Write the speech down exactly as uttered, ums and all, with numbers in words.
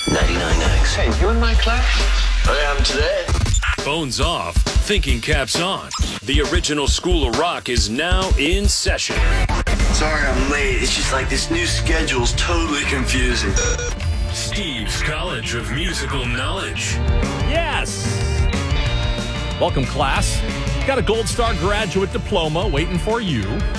ninety-nine X. Hey, you in my class? I am today. Phones off, thinking caps on. The original School of Rock is now in session. Sorry I'm late. It's just like this new schedule's totally confusing. Steve's College of Musical Knowledge. Yes. Welcome, class. Got a Gold Star graduate diploma waiting for you.